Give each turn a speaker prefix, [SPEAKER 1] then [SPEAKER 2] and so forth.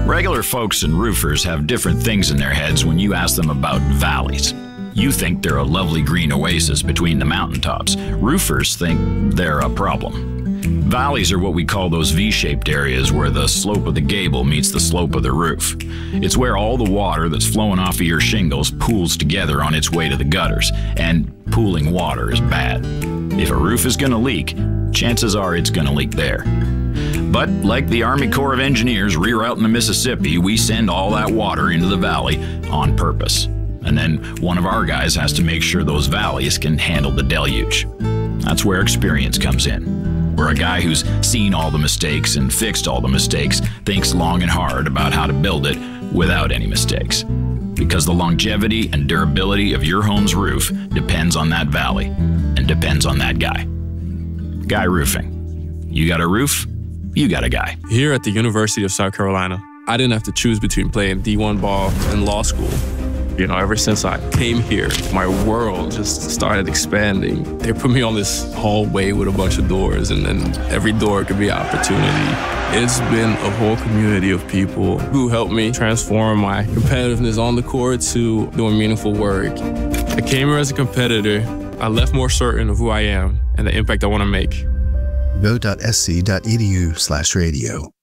[SPEAKER 1] Regular folks and roofers have different things in their heads when you ask them about valleys. You think they're a lovely green oasis between the mountaintops. Roofers think they're a problem. Valleys are what we call those V-shaped areas where the slope of the gable meets the slope of the roof. It's where all the water that's flowing off of your shingles pools together on its way to the gutters, and pooling water is bad. If a roof is going to leak, chances are it's going to leak there. But like the Army Corps of Engineers rerouting the Mississippi, we send all that water into the valley on purpose. And then one of our guys has to make sure those valleys can handle the deluge. That's where experience comes in, where a guy who's seen all the mistakes and fixed all the mistakes thinks long and hard about how to build it without any mistakes. Because the longevity and durability of your home's roof depends on that valley and depends on that guy. Guy Roofing. You got a roof? You got a guy.
[SPEAKER 2] Here at the University of South Carolina, I didn't have to choose between playing D1 ball and law school. You know, ever since I came here, my world just started expanding. They put me on this hallway with a bunch of doors, and then every door could be an opportunity. It's been a whole community of people who helped me transform my competitiveness on the court to doing meaningful work. I came here as a competitor. I left more certain of who I am and the impact I want to make.
[SPEAKER 3] Go.sc.edu/radio